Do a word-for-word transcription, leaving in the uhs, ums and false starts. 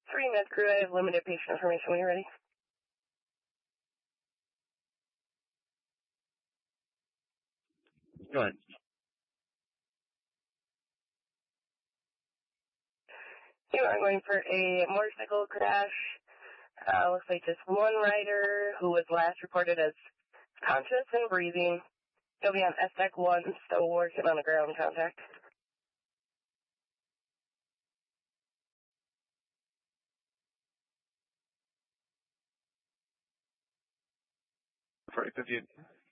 Three med crew, I have limited patient information when you're ready. Go ahead. You are going for a motorcycle crash. Uh, looks like just one rider who was last reported as conscious and breathing. He'll be on S D E C one, still working on a ground contact. Forty fifty.